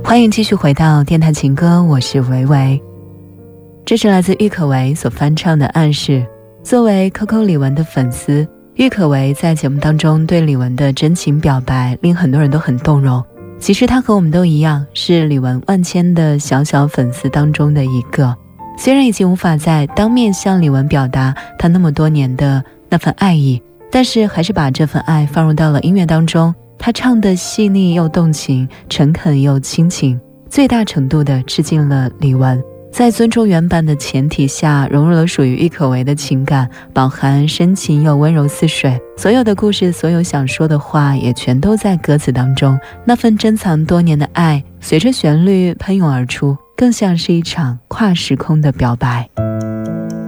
欢迎继续回到电台情歌，我是维维。这是来自郁可唯所翻唱的《暗示》。作为 Coco 李玟的粉丝，郁可唯在节目当中对李玟的真情表白令很多人都很动容。其实他和我们都一样，是李玟万千的小小粉丝当中的一个。虽然已经无法在当面向李玟表达他那么多年的那份爱意，但是还是把这份爱放入到了音乐当中。他唱的细腻又动情，诚恳又亲情，最大程度地致敬了李玟，在尊重原版的前提下，融入了属于郁可唯的情感，饱含深情又温柔似水。所有的故事，所有想说的话，也全都在歌词当中。那份珍藏多年的爱，随着旋律喷涌而出，更像是一场跨时空的表白。